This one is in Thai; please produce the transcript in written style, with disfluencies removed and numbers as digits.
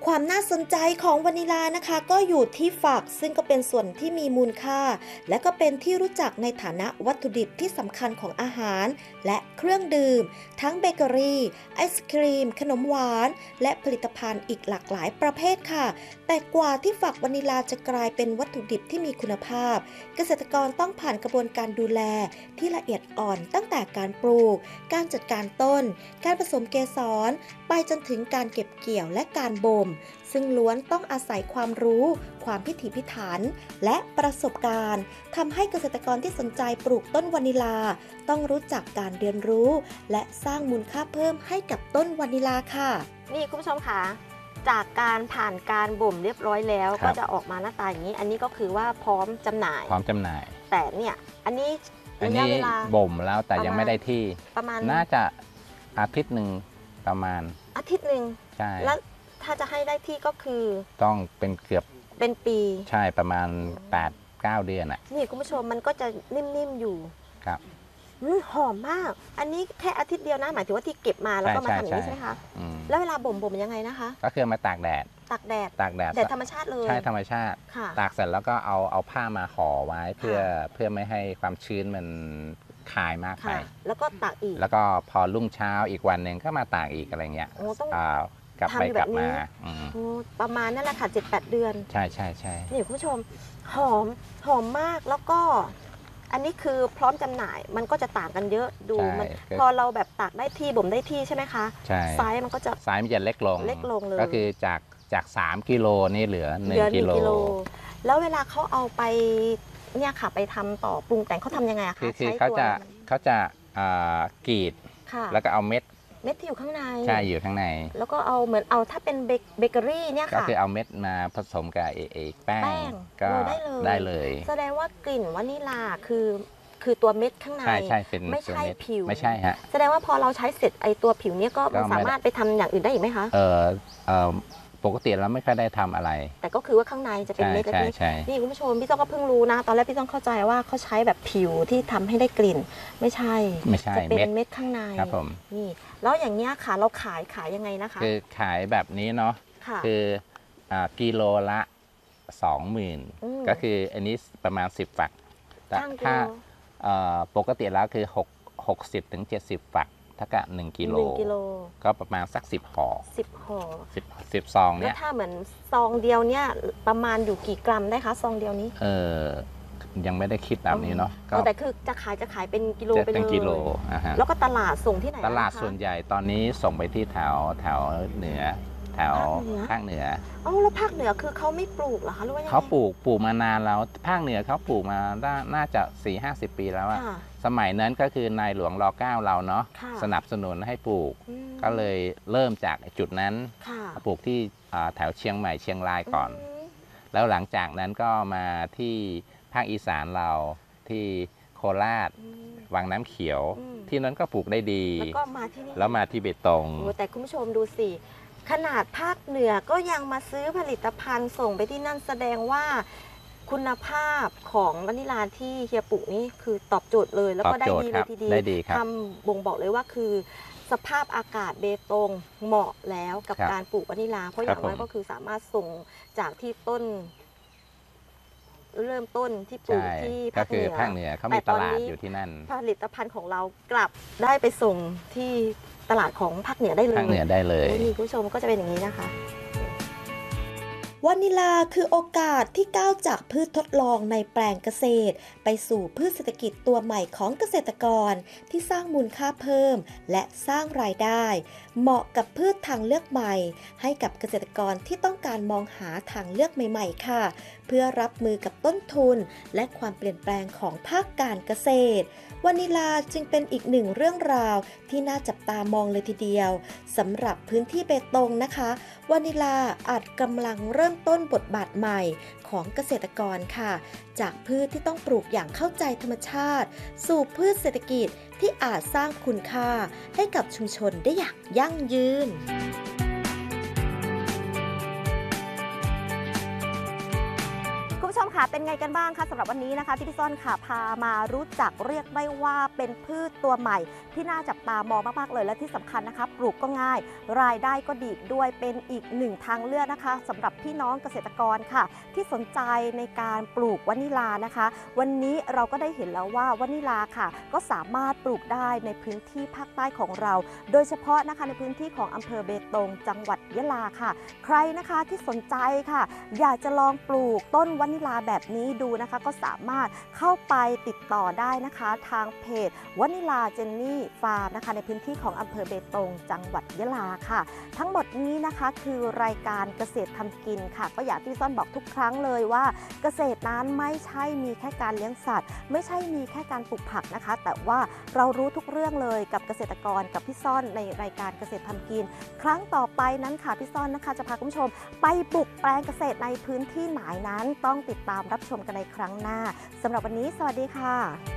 ความน่าสนใจของวานิลานะคะก็อยู่ที่ฝักซึ่งก็เป็นส่วนที่มีมูลค่าและก็เป็นที่รู้จักในฐานะวัตถุดิบที่สำคัญของอาหารและเครื่องดื่มทั้งเบเกอรี่ไอศครีมขนมหวานและผลิตภัณฑ์อีกหลากหลายประเภทค่ะแต่กว่าที่ฝักวานิลาจะกลายเป็นวัตถุดิบที่มีคุณภาพเกษตรกรต้องผ่านกระบวนการดูแลที่ละเอียดอ่อนตั้งแต่การปลูกการจัดการต้นการผสมเกสรไปจนถึงการเก็บเกี่ยวและการบ่มซึ่งล้วนต้องอาศัยความรู้ความพิถีพิถันและประสบการณ์ทำให้เกษตรกรที่สนใจปลูกต้นวานิลาต้องรู้จักการเรียนรู้และสร้างมูลค่าเพิ่มให้กับต้นวานิลาค่ะนี่คุณผู้ชมคะจากการผ่านการบ่มเรียบร้อยแล้วก็จะออกมาหน้าตาอย่างนี้อันนี้ก็คือว่าพร้อมจำหน่ายแต่เนี่ยอันนี้เวลาบ่มแล้วแต่ยังไม่ได้ที่ประมาณน่าจะอาทิตย์หนึ่งประมาณอาทิตย์หนึ่งใช่แล้วถ้าจะให้ได้ที่ก็คือต้องเป็นเกือบเป็นปีใช่ประมาณ 8-9 เดือนอ่ะนี่คุณผู้ชมมันก็จะนิ่มๆอยู่ครับหอมมากอันนี้แค่อาทิตย์เดียวนะหมายถึงว่าที่เก็บมาแล้วก็มาทำอย่างนี้ใช่ไหมคะแล้วเวลาบ่มยังไงนะคะก็คือมาตากแดดแดดธรรมชาติเลยใช่ธรรมชาติตากเสร็จแล้วก็เอาผ้ามาห่อไว้เพื่อไม่ให้ความชื้นมันคายมากไปแล้วก็ตากอีกแล้วก็พอรุ่งเช้าอีกวันหนึ่งก็มาตากอีกอะไรเงี้ยกลับไปกลับมาประมาณนั่นแหละค่ะ 7-8 เดือนใช่นี่คุณผู้ชมหอมมากแล้วก็อันนี้คือพร้อมจำหน่ายมันก็จะต่างกันเยอะดูมันพอเราแบบตากได้ที่บ่มได้ที่ใช่ไหมคะใช่ไซส์มันก็จะเล็กลงเลยก็คือจาก3 กิโลนี่เหลือ1 กิโลแล้วเวลาเขาเอาไปเนี่ยค่ะไปทำต่อปรุงแต่งเขาทำยังไงคะคือเขาจะกรีดแล้วก็เอาเม็ดที่อยู่ข้างในใช่อยู่ข้างในแล้วก็เอาเหมือนเอาถ้าเป็นเบเกอรี่เนี่ยค่ะก็คือเอาเม็ดมาผสมกับแป้งก็ได้เลยแสดงว่ากลิ่นวานิลาคือตัวเม็ดข้างในใช่เป็นไม่ใช่ผิวไม่ใช่ฮะแสดงว่าพอเราใช้เสร็จไอตัวผิวเนี้ยก็สามารถไปทำอย่างอื่นได้อีกไหมคะปกติเราไม่ค่อยได้ทำอะไรแต่ก็คือว่าข้างในจะเป็นเม็ดเล็กๆนี่คุณผู้ชมพี่ต้องก็เพิ่งรู้นะตอนแรกพี่ต้องเข้าใจว่าเขาใช้แบบผิวที่ทำให้ได้กลิ่นไม่ใช่จะเป็นเม็ดข้างในครับผมนี่แล้วอย่างเงี้ยค่ะเราขายยังไงนะคะคือขายแบบนี้เนาะคือกิโลละ 20,000ก็คืออันนี้ประมาณ10 ฝักถ้าปกติแล้วคือ60-70 ฝักถ้ากับ1 กิโลก็ประมาณสัก10 ห่อ10 ซองเนี่ยถ้าเหมือนซองเดียวเนี่ยประมาณอยู่กี่กรัมได้คะซองเดียวนี้ยังไม่ได้คิดแบบนี้เนาะแต่คือจะขายเป็นกิโลไปเลยเป็นกิโลแล้วก็ตลาดส่งที่ไหนตลาดส่วนใหญ่ตอนนี้ส่งไปที่แถวเหนือแถวภาคเหนือแล้วภาคเหนือคือเขาไม่ปลูกเหรอคะหรือว่าเขาปลูกมานานแล้วภาคเหนือเขาปลูกมาน่าจะ 4-50 ปีแล้วอะสมัยนั้นก็คือนายหลวงร.9เราเนาะสนับสนุนให้ปลูกก็เลยเริ่มจากจุดนั้นปลูกที่แถวเชียงใหม่เชียงรายก่อนแล้วหลังจากนั้นก็มาที่ภาคอีสานเราที่โคราชวังน้ำเขียวที่นั้นก็ปลูกได้ดีแล้วก็มาที่นี่แล้วมาที่เบตงแต่คุณผู้ชมดูสิขนาดภาคเหนือก็ยังมาซื้อผลิตภัณฑ์ส่งไปที่นั่นแสดงว่าคุณภาพของวานิลาที่เฮียปลูกนี่คือตอบโจทย์เลยแล้วก็ได้ดีเลยทีเดียวทำบ่งบอกเลยว่าคือสภาพอากาศเบตงเหมาะแล้วกับการปลูกวานิลาเพราะอย่างน้อยก็คือสามารถส่งจากที่ต้นเริ่มต้นที่ปลูกที่ภาคเหนือเขามีตลาดอยู่ที่นั่นผลิตภัณฑ์ของเรากลับได้ไปส่งที่ตลาดของภาคเหนือได้เลยนี่คุณผู้ชมก็จะเป็นอย่างนี้นะคะวานิลาคือโอกาสที่ก้าวจากพืชทดลองในแปลงเกษตรไปสู่พืชเศรษฐกิจตัวใหม่ของเกษตรกรที่สร้างมูลค่าเพิ่มและสร้างรายได้เหมาะกับพืชทางเลือกใหม่ให้กับเกษตรกรที่ต้องการมองหาทางเลือกใหม่ๆค่ะเพื่อรับมือกับต้นทุนและความเปลี่ยนแปลงของภาคการเกษตรวานิลาจึงเป็นอีกหนึ่งเรื่องราวที่น่าจับตามองเลยทีเดียวสำหรับพื้นที่เบตงนะคะวานิลาอาจกำลังเริ่มต้นบทบาทใหม่ของเกษตรกรค่ะจากพืชที่ต้องปลูกอย่างเข้าใจธรรมชาติสู่พืชเศรษฐกิจที่อาจสร้างคุณค่าให้กับชุมชนได้อย่างยั่งยืนคุณผู้ชมค่ะเป็นไงกันบ้างคะสำหรับวันนี้นะคะที่พี่ซ่อนค่ะพามารู้จักเรียกได้ว่าเป็นพืชตัวใหม่ที่น่าจับตามองมากๆเลยและที่สำคัญนะคะปลูกก็ง่ายรายได้ก็ดีด้วยเป็นอีกหนึ่งทางเลือกนะคะสำหรับพี่น้องเกษตรกรค่ะที่สนใจในการปลูกวานิลานะคะวันนี้เราก็ได้เห็นแล้วว่าวานิลาค่ะก็สามารถปลูกได้ในพื้นที่ภาคใต้ของเราโดยเฉพาะนะคะในพื้นที่ของอำเภอเบตงจังหวัดยะลาค่ะใครนะคะที่สนใจค่ะอยากจะลองปลูกต้นวานิลาแบบนี้ดูนะคะก็สามารถเข้าไปติดต่อได้นะคะทางเพจวานิลาเจนนี่ฟาร์มนะคะในพื้นที่ของอำเภอเบตงจังหวัดยะลาค่ะทั้งหมดนี้นะคะคือรายการเกษตรทำกินค่ะก็อย่างที่ซ่อนบอกทุกครั้งเลยว่าเกษตรนั้นไม่ใช่มีแค่การเลี้ยงสัตว์ไม่ใช่มีแค่การปลูกผักนะคะแต่ว่าเรารู้ทุกเรื่องเลยกับเกษตรกรกับพี่ซ่อนในรายการเกษตรทำกินครั้งต่อไปนั้นค่ะพี่ซ่อนนะคะจะพาคุณผู้ชมไปบุกแปลงเกษตรในพื้นที่ไหนนั้นต้องติดตามรับชมกันในครั้งหน้าสำหรับวันนี้สวัสดีค่ะ